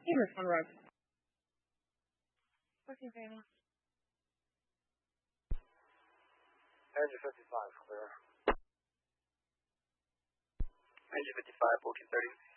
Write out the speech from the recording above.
Gamers on Road. Working very well. Engine 55, clear. Engine 55, booking 30.